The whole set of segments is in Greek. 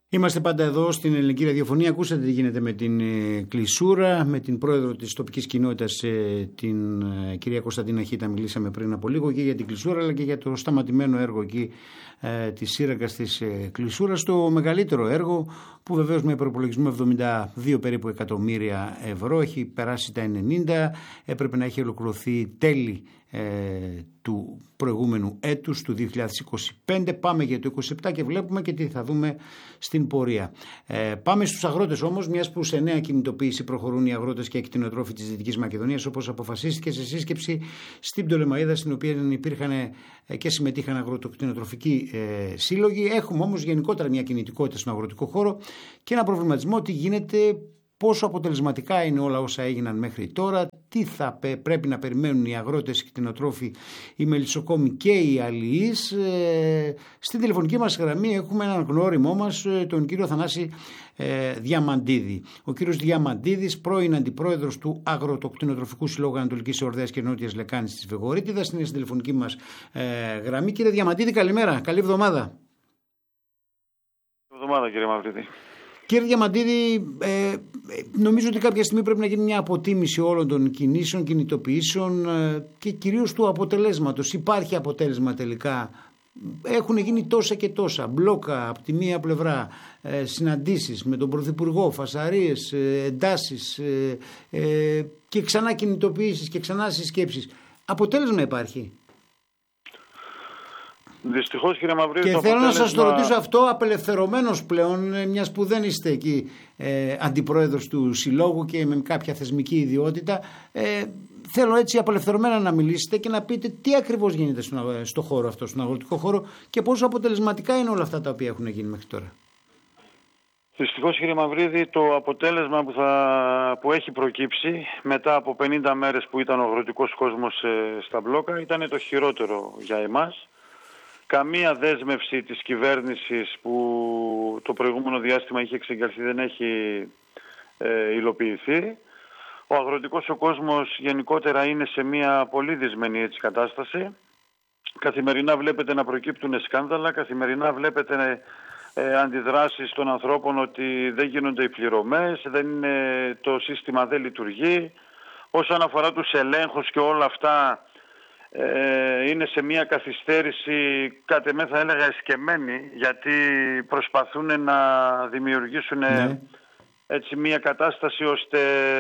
Είμαστε πάντα εδώ στην Ελληνική Ραδιοφωνία. Ακούσατε τι γίνεται με την κλεισούρα, με την πρόεδρο της τοπικής κοινότητας, την κυρία Κωνσταντίνα Χίτα. Μιλήσαμε πριν από λίγο και για την κλεισούρα, αλλά και για το σταματημένο έργο εκεί της σύραγγας της κλεισούρας. Το μεγαλύτερο έργο που βεβαίως με προπολογισμό 72 περίπου εκατομμύρια ευρώ έχει περάσει τα 90. Έπρεπε να έχει ολοκληρωθεί τέλη του προηγούμενου έτους, του 2025. Πάμε για το 2027 και βλέπουμε και τι θα δούμε στην πορεία. Πάμε στους αγρότες όμως, μιας που σε νέα κινητοποίηση προχωρούν οι αγρότες και κτηνοτρόφοι της Δυτικής Μακεδονίας, όπως αποφασίστηκε σε σύσκεψη στην Πτολεμαΐδα, στην οποία υπήρχαν και συμμετείχαν αγροτοκτηνοτροφικοί σύλλογοι. Έχουμε όμως γενικότερα μια κινητικότητα στον αγροτικό χώρο και ένα προβληματισμό τι γίνεται, πόσο αποτελεσματικά είναι όλα όσα έγιναν μέχρι τώρα, τι θα πρέπει να περιμένουν οι αγρότες, οι κτηνοτρόφοι, οι μελισσοκόμοι και οι αλληλείς. Στην τηλεφωνική μας γραμμή έχουμε έναν γνώριμό μας, τον κύριο Θανάση Διαμαντίδη. Ο κύριος Διαμαντίδης, πρώην αντιπρόεδρος του Αγροτοκτηνοτροφικού Συλλόγου Ανατολικής Ορδέας και Νότιας Λεκάνης της Βεγορίτιδας, είναι στην τηλεφωνική μας γραμμή. Κύριε Διαμαντίδη, καλημέρα, καλή εβδομάδα. Καλή εβδομάδα, κύριε Μαυρίδη. Κύριε Διαμαντίδη, νομίζω ότι κάποια στιγμή πρέπει να γίνει μια αποτίμηση όλων των κινήσεων, κινητοποιήσεων και κυρίως του αποτελέσματος. Υπάρχει αποτέλεσμα τελικά? Έχουν γίνει τόσα και τόσα μπλόκα από τη μία πλευρά, συναντήσεις με τον Πρωθυπουργό, φασαρίες, εντάσεις και ξανά κινητοποιήσεις και ξανά συσκέψεις. Αποτέλεσμα υπάρχει? Δυστυχώς, κύριε Μαυρίδη. Και θέλω να σας το ρωτήσω αυτό απελευθερωμένος πλέον, μιας που δεν είστε εκεί αντιπρόεδρος του Συλλόγου και με κάποια θεσμική ιδιότητα. Θέλω έτσι απελευθερωμένα να μιλήσετε και να πείτε τι ακριβώς γίνεται στο χώρο αυτό, στον αγροτικό χώρο, και πόσο αποτελεσματικά είναι όλα αυτά τα οποία έχουν γίνει μέχρι τώρα. Δυστυχώς, κύριε Μαυρίδη, το αποτέλεσμα που έχει προκύψει μετά από 50 μέρες που ήταν ο αγροτικός κόσμος στα μπλόκα ήταν το χειρότερο για εμάς. Καμία δέσμευση της κυβέρνησης που το προηγούμενο διάστημα είχε εξεγγελθεί δεν έχει υλοποιηθεί. Ο αγροτικός ο κόσμος γενικότερα είναι σε μια πολύ δυσμενή κατάσταση. Καθημερινά βλέπετε να προκύπτουν σκάνδαλα, καθημερινά βλέπετε αντιδράσεις των ανθρώπων ότι δεν γίνονται οι πληρωμές, το σύστημα δεν λειτουργεί. Όσον αφορά τους ελέγχους και όλα αυτά, είναι σε μια καθυστέρηση, κατ' εμέ θα έλεγα εσκεμμένη, γιατί προσπαθούν να δημιουργήσουν έτσι μια κατάσταση ώστε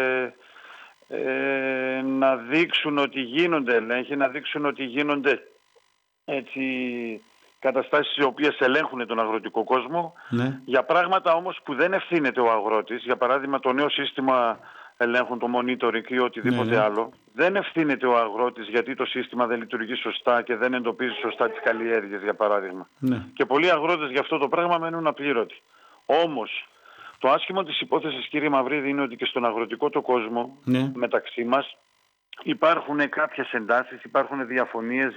να δείξουν ότι γίνονται ελέγχοι, να δείξουν ότι γίνονται έτσι καταστάσεις οι οποίες ελέγχουν τον αγροτικό κόσμο, για πράγματα όμως που δεν ευθύνεται ο αγρότης. Για παράδειγμα, το νέο σύστημα ελέγχουν, το monitoring ή οτιδήποτε άλλο. Δεν ευθύνεται ο αγρότης γιατί το σύστημα δεν λειτουργεί σωστά και δεν εντοπίζει σωστά τις καλλιέργειες, για παράδειγμα. Και πολλοί αγρότες για αυτό το πράγμα μένουν απλήρωτοι. Όμως, το άσχημο της υπόθεσης, κύριε Μαυρίδη, είναι ότι και στον αγροτικό το κόσμο, μεταξύ μας, υπάρχουν κάποιες εντάσεις, υπάρχουν διαφωνίες.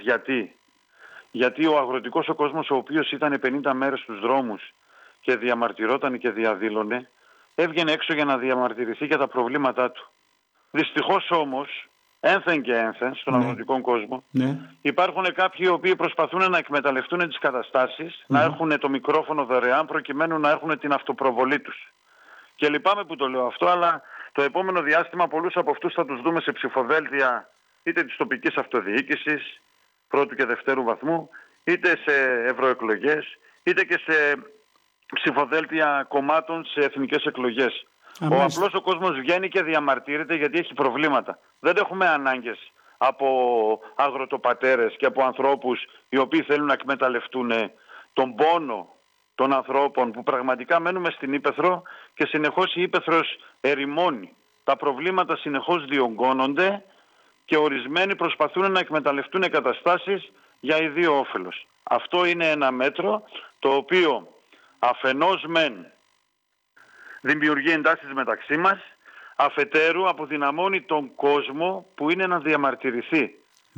Γιατί ο αγροτικός ο κόσμος, ο οποίος ήταν 50 μέρες στους δρόμους και διαμαρτυρόταν και διαδήλωνε, έβγαινε έξω για να διαμαρτυρηθεί για τα προβλήματά του. Δυστυχώς όμως, ένθεν και ένθεν στον αγροτικό κόσμο, υπάρχουν κάποιοι οι οποίοι προσπαθούν να εκμεταλλευτούν τις καταστάσεις, να έχουν το μικρόφωνο δωρεάν προκειμένου να έχουν την αυτοπροβολή τους. Και λυπάμαι που το λέω αυτό, αλλά το επόμενο διάστημα πολλούς από αυτούς θα τους δούμε σε ψηφοδέλτια είτε της τοπικής αυτοδιοίκησης, πρώτου και δευτέρου βαθμού, είτε σε ευρωεκλογές, είτε και σε ψηφοδέλτια κομμάτων σε εθνικές εκλογές. Ο απλός ο κόσμος βγαίνει και διαμαρτύρεται γιατί έχει προβλήματα. Δεν έχουμε ανάγκες από αγροτοπατέρες και από ανθρώπους οι οποίοι θέλουν να εκμεταλλευτούν τον πόνο των ανθρώπων που πραγματικά μένουμε στην Ύπαιθρο και συνεχώς η Ύπαιθρος ερημώνει. Τα προβλήματα συνεχώς διωγγώνονται και ορισμένοι προσπαθούν να εκμεταλλευτούν καταστάσεις για ιδίο όφελος. Αυτό είναι ένα μέτρο το οποίο αφενός μεν δημιουργεί εντάσεις μεταξύ μας, αφετέρου αποδυναμώνει τον κόσμο που είναι να διαμαρτυρηθεί.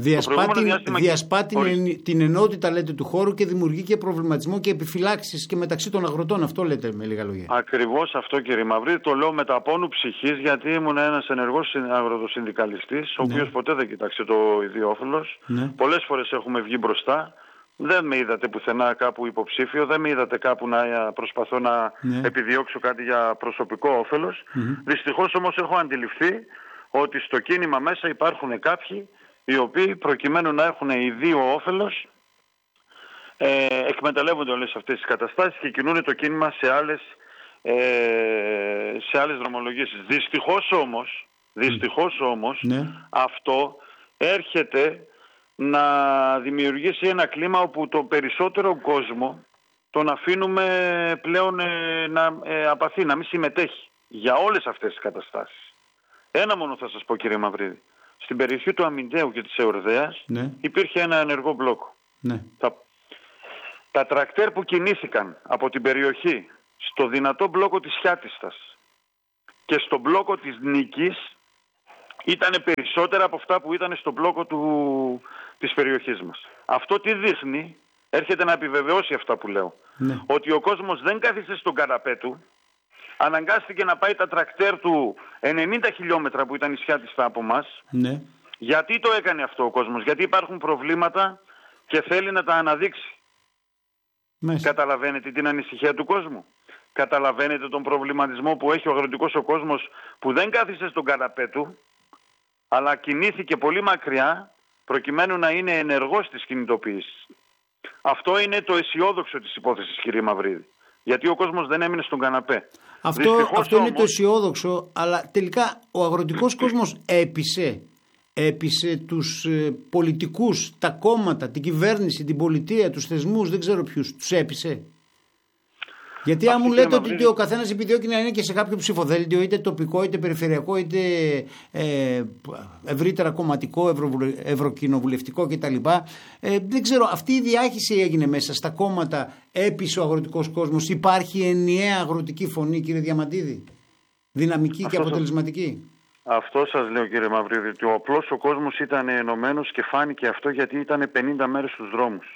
Διασπά την ενότητα, λέτε, του χώρου και δημιουργεί και προβληματισμό και επιφυλάξεις και μεταξύ των αγροτών. Αυτό λέτε με λίγα λόγια. Ακριβώς αυτό, κύριε Μαυρίδη. Το λέω με τα πόνου ψυχής, γιατί ήμουν ένας ενεργός αγροτοσυνδικαλιστής, ο οποίος ποτέ δεν κοιτάξε το ιδιόφελος. Πολλές φορές έχουμε βγει μπροστά. Δεν με είδατε πουθενά κάπου υποψήφιο, δεν με είδατε κάπου να προσπαθώ να επιδιώξω κάτι για προσωπικό όφελος. Δυστυχώς όμως έχω αντιληφθεί ότι στο κίνημα μέσα υπάρχουν κάποιοι οι οποίοι προκειμένου να έχουν ιδίο όφελος εκμεταλλεύονται όλες αυτές τις καταστάσεις και κινούν το κίνημα σε άλλες δρομολογήσεις. Δυστυχώς όμως αυτό έρχεται να δημιουργήσει ένα κλίμα όπου το περισσότερο κόσμο τον αφήνουμε πλέον να απαθεί, να μην συμμετέχει για όλες αυτές τις καταστάσεις. Ένα μόνο θα σας πω, κύριε Μαυρίδη. Στην περιοχή του Αμυντέου και της Εορδέας υπήρχε ένα ενεργό μπλόκο. Τα τρακτέρ που κινήθηκαν από την περιοχή στο δυνατό μπλόκο της Χιάτιστας και στο μπλόκο της Νίκης ήταν περισσότερα από αυτά που ήταν στο μπλόκο της περιοχής μας. Αυτό τι δείχνει, έρχεται να επιβεβαιώσει αυτά που λέω. Ότι ο κόσμος δεν κάθισε στον καναπέ του, αναγκάστηκε να πάει τα τρακτέρ του 90 χιλιόμετρα που ήταν η Χιάτιστα από μας. Γιατί το έκανε αυτό ο κόσμος? Γιατί υπάρχουν προβλήματα και θέλει να τα αναδείξει. Καταλαβαίνετε την ανησυχία του κόσμου? Καταλαβαίνετε τον προβληματισμό που έχει ο αγροτικός ο κόσμος, που δεν κάθισε στον καναπέ του, αλλά κινήθηκε πολύ μακριά προκειμένου να είναι ενεργός στις κινητοποιήσεις. Αυτό είναι το αισιόδοξο της υπόθεσης, κύριε Μαυρίδη. Γιατί ο κόσμος δεν έμεινε στον καναπέ. Αυτό είναι το αισιόδοξο, αλλά τελικά ο αγροτικός κόσμος έπεισε τους πολιτικούς, τα κόμματα, την κυβέρνηση, την πολιτεία, τους θεσμούς, δεν ξέρω ποιους, τους έπεισε. Γιατί αν μου λέτε ότι ο καθένας επιδιώκει να είναι και σε κάποιο ψηφοδέλτιο, είτε τοπικό, είτε περιφερειακό, είτε ευρύτερα κομματικό, ευρωκοινοβουλευτικό κτλ. Δεν ξέρω, αυτή η διάχυση έγινε μέσα στα κόμματα, έπεισε ο αγροτικός κόσμος. Υπάρχει ενιαία αγροτική φωνή, κύριε Διαμαντίδη, δυναμική και αποτελεσματική? Αυτό σας λέω, κύριε Μαυρίδη, ότι απλώς ο κόσμος ήταν ενωμένος και φάνηκε αυτό γιατί ήταν 50 μέρες στους δρόμους.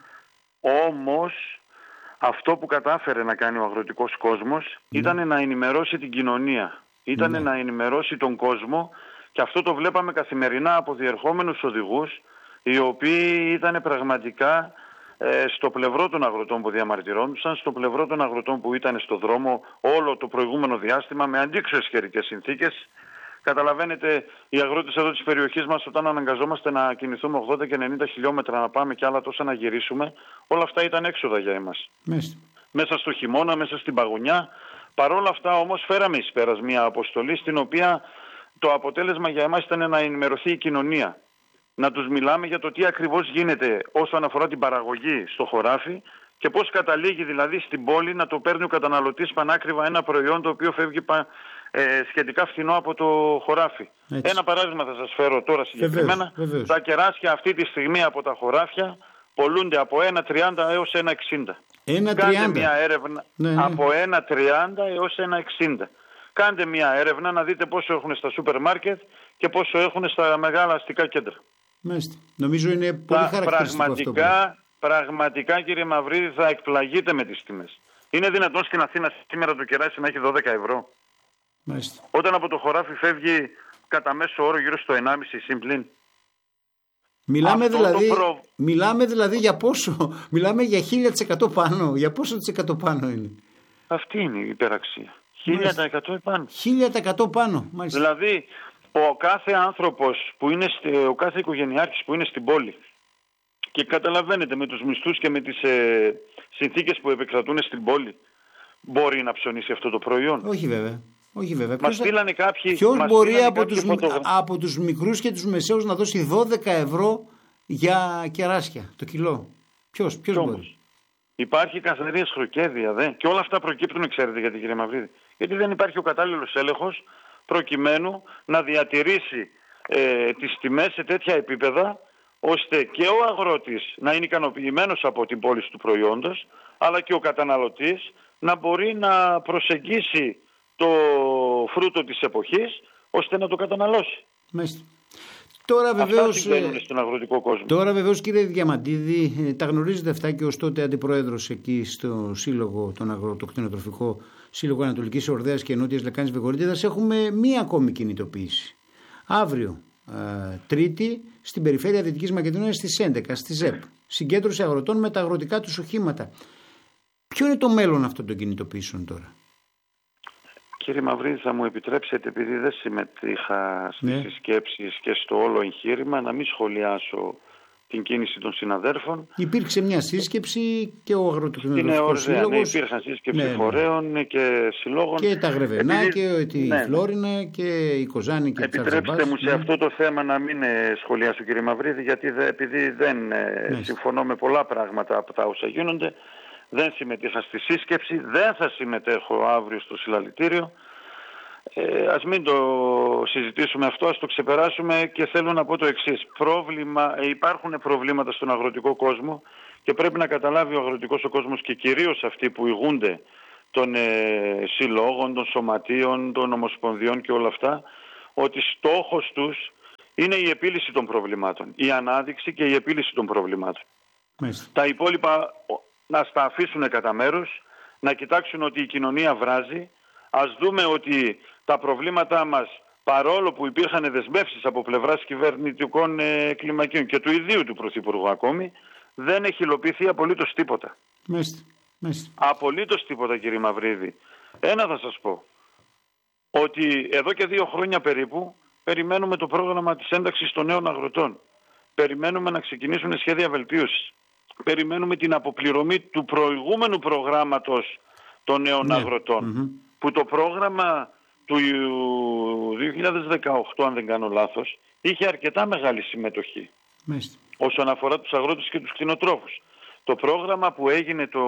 Όμως αυτό που κατάφερε να κάνει ο αγροτικός κόσμος ήταν να ενημερώσει την κοινωνία, ήταν να ενημερώσει τον κόσμο, και αυτό το βλέπαμε καθημερινά από διερχόμενους οδηγούς, οι οποίοι ήταν πραγματικά στο πλευρό των αγροτών που διαμαρτυρόντουσαν, στο πλευρό των αγροτών που ήταν στο δρόμο όλο το προηγούμενο διάστημα με αντίξωες καιρικές συνθήκες. Καταλαβαίνετε, οι αγρότες εδώ της περιοχής μας, όταν αναγκαζόμαστε να κινηθούμε 80 και 90 χιλιόμετρα να πάμε και άλλα τόσα να γυρίσουμε, όλα αυτά ήταν έξοδα για εμάς. Μέσα στο χειμώνα, μέσα στην παγωνιά. Παρόλα αυτά όμως φέραμε εις πέρας μια αποστολή, στην οποία το αποτέλεσμα για εμάς ήταν να ενημερωθεί η κοινωνία. Να τους μιλάμε για το τι ακριβώς γίνεται όσον αφορά την παραγωγή στο χωράφι και πώς καταλήγει δηλαδή στην πόλη να το παίρνει ο καταναλωτής πανάκριβα ένα προϊόν το οποίο φεύγει σχετικά φθηνό από το χωράφι. Έτσι. Ένα παράδειγμα θα σας φέρω τώρα συγκεκριμένα. Βεβαίως. Τα κεράσια αυτή τη στιγμή από τα χωράφια πολλούνται από 1,30 έως 1,60. Κάντε μια έρευνα από 1,30 έως 1,60. Κάντε μια έρευνα να δείτε πόσο έχουν στα σούπερ μάρκετ και πόσο έχουν στα μεγάλα αστικά κέντρα. Μάλιστα. Νομίζω είναι πολύ χαρακτηριστικό αυτό. Πραγματικά, κύριε Μαυρίδη, θα εκπλαγείτε με τις τιμές. Είναι δυνατόν στην Αθήνα σήμερα το κεράσι να έχει 12 ευρώ? Μάλιστα. Όταν από το χωράφι φεύγει κατά μέσο όρο γύρω στο 1,5 συμπλήν. Μιλάμε δηλαδή για πόσο? Μιλάμε για 1000% πάνω. Για πόσο % πάνω είναι? Αυτή είναι η υπεραξία. 1000% πάνω. 1000% πάνω. Μάλιστα. Δηλαδή ο κάθε άνθρωπος που είναι, ο κάθε οικογενειάρχης που είναι στην πόλη, και καταλαβαίνετε με τους μισθούς και με τις συνθήκες που επικρατούν στην πόλη, μπορεί να ψωνίσει αυτό το προϊόν? Όχι βέβαια. Μας στείλανε κάποιοι. Ποιος μπορεί από τους μικρούς και τους μεσαίους να δώσει 12 ευρώ για κεράσια το κιλό? Ποιος μπορεί? Υπάρχει καθαρή εσχροκέρδεια και όλα αυτά προκύπτουν, ξέρετε γιατί, κύριε Μαυρίδη? Γιατί δεν υπάρχει ο κατάλληλος έλεγχος προκειμένου να διατηρήσει τις τιμές σε τέτοια επίπεδα, ώστε και ο αγρότης να είναι ικανοποιημένος από την πώληση του προϊόντος, αλλά και ο καταναλωτής να μπορεί να προσεγγίσει το φρούτο της εποχής ώστε να το καταναλώσει. Μάλιστα. Αυτά συμβαίνουν στον αγροτικό κόσμο. Τώρα βεβαίως, κύριε Διαμαντίδη, τα γνωρίζετε αυτά και ως τότε αντιπρόεδρος εκεί στο Σύλλογο, τον Αγροτοκτηνοτροφικό Σύλλογο Ανατολικής Εορδέας και Νότιας Λεκάνης Βεγορίτιδας, έχουμε μία ακόμη κινητοποίηση. Αύριο Τρίτη στην περιφέρεια Δυτικής Μακεδονίας στη Σέντεκα, στη ΖΕΠ. Συγκέντρωση αγροτών με τα αγροτικά τους οχήματα. Ποιο είναι το μέλλον αυτών των κινητοποιήσεων τώρα? Κύριε Μαυρίδη, θα μου επιτρέψετε, επειδή δεν συμμετείχα στις συσκέψεις και στο όλο εγχείρημα, να μην σχολιάσω την κίνηση των συναδέρφων. Υπήρξε μια σύσκεψη και ο Αγροτοκτηνοτροφικός Σύλλογος. Ναι, υπήρχαν σύσκεψη φορέων και συλλόγων. Και τα Γρεβενά και τη Φλόρινα και η Κοζάνη και η Τσαρζαμπάς. Επιτρέψτε μου σε αυτό το θέμα να μην σχολιάσω, κύριε Μαυρίδη, γιατί επειδή δεν συμφωνώ με πολλά πράγματα από τα όσα γίνονται. Δεν συμμετείχα στη σύσκεψη, δεν θα συμμετέχω αύριο στο συλλαλητήριο. Ας μην το συζητήσουμε αυτό, ας το ξεπεράσουμε και θέλω να πω το εξής. Υπάρχουν προβλήματα στον αγροτικό κόσμο και πρέπει να καταλάβει ο αγροτικός ο κόσμος και κυρίως αυτοί που ηγούνται των συλλόγων, των σωματείων, των ομοσπονδιών και όλα αυτά, ότι στόχος τους είναι η επίλυση των προβλημάτων, η ανάδειξη και η επίλυση των προβλημάτων. Τα υπόλοιπα να στα αφήσουν κατά μέρους, να κοιτάξουν ότι η κοινωνία βράζει. Ας δούμε ότι τα προβλήματά μας, παρόλο που υπήρχαν δεσμεύσεις από πλευράς κυβερνητικών κλιμακίων και του ιδίου του Πρωθυπουργού ακόμη, δεν έχει υλοποιηθεί απολύτως τίποτα. Απολύτως τίποτα, κύριε Μαυρίδη. Ένα θα σας πω, ότι εδώ και 2 χρόνια περίπου περιμένουμε το πρόγραμμα της ένταξης των νέων αγροτών. Περιμένουμε να ξεκινήσουν σχέδια βελτίωσης. Περιμένουμε την αποπληρωμή του προηγούμενου προγράμματος των νέων αγροτών. Που το πρόγραμμα του 2018, αν δεν κάνω λάθος, είχε αρκετά μεγάλη συμμετοχή όσον αφορά τους αγρότες και τους κτηνοτρόφους. Το πρόγραμμα που έγινε το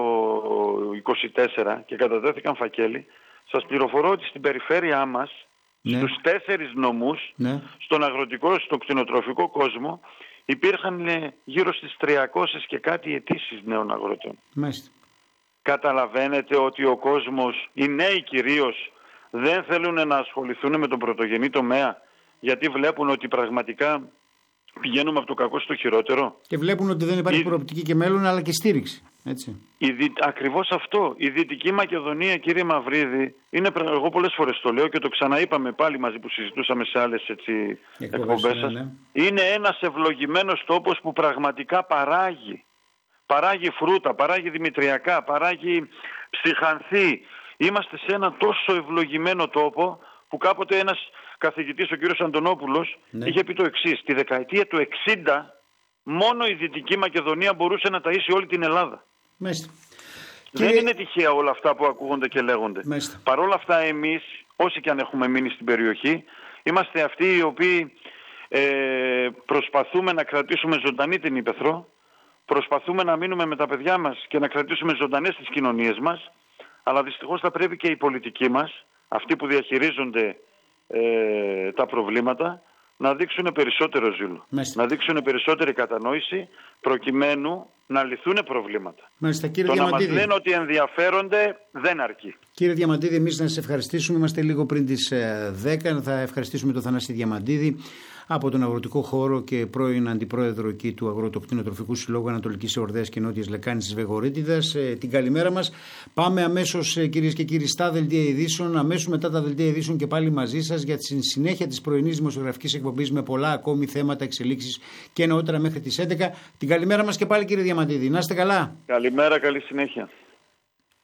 24 και κατατέθηκαν φακέλοι, σας πληροφορώ ότι στην περιφέρειά μας, στους 4 νομούς, στον αγροτικό, στο κτηνοτροφικό κόσμο, υπήρχαν γύρω στις 300 και κάτι αιτήσεις νέων αγροτών. Καταλαβαίνετε ότι ο κόσμος, οι νέοι κυρίως, δεν θέλουν να ασχοληθούν με τον πρωτογενή τομέα, γιατί βλέπουν ότι πραγματικά πηγαίνουμε από το κακό στο χειρότερο. Και βλέπουν ότι δεν υπάρχει προοπτική και μέλλον, αλλά και στήριξη. Έτσι. Ακριβώς αυτό. Η Δυτική Μακεδονία, κύριε Μαυρίδη, εγώ πολλές φορές το λέω και το ξαναείπαμε πάλι μαζί που συζητούσαμε σε άλλες εκπομπές σας. Είναι ένας ευλογημένος τόπος που πραγματικά παράγει. Παράγει φρούτα, παράγει δημητριακά, παράγει ψυχανθή. Είμαστε σε ένα τόσο ευλογημένο τόπο που κάποτε ένας καθηγητής, ο κύριος Αντωνόπουλος, είχε πει το εξής. Τη δεκαετία του 60 μόνο η Δυτική Μακεδονία μπορούσε να ταΐσει όλη την Ελλάδα. Δεν είναι τυχαία όλα αυτά που ακούγονται και λέγονται. Παρ' όλα αυτά εμείς, όσοι και αν έχουμε μείνει στην περιοχή, είμαστε αυτοί οι οποίοι προσπαθούμε να κρατήσουμε ζωντανή την Ύπαιθρο. Προσπαθούμε να μείνουμε με τα παιδιά μας και να κρατήσουμε ζωντανές τις κοινωνίες μας, αλλά δυστυχώς θα πρέπει και οι πολιτικοί μας, αυτοί που διαχειρίζονται τα προβλήματα, να δείξουν περισσότερο ζήλο, να δείξουν περισσότερη κατανόηση, προκειμένου να λυθούν προβλήματα. Το να μας λένε ότι ενδιαφέρονται δεν αρκεί. Κύριε Διαμαντίδη, εμείς να σας ευχαριστήσουμε. Είμαστε λίγο πριν τις 10. Θα ευχαριστήσουμε τον Θανάση Διαμαντίδη από τον αγροτικό χώρο και πρώην αντιπρόεδρο εκεί του Αγροτοκτηνοτροφικού Συλλόγου Ανατολικής Εορδαίας και Νότιας Λεκάνης της Βεγορίτιδας. Την καλημέρα μας. Πάμε αμέσως, κυρίες και κύριοι, στα δελτία ειδήσεων. Αμέσως μετά τα δελτία ειδήσεων και πάλι μαζί σας για τη συνέχεια της πρωινής δημοσιογραφικής εκπομπής με πολλά ακόμη θέματα, εξελίξεις και νεότερα μέχρι τις 11. Την καλημέρα μας και πάλι, κύριε Διαμαντίδη. Να είστε καλά. Καλημέρα, καλή συνέχεια.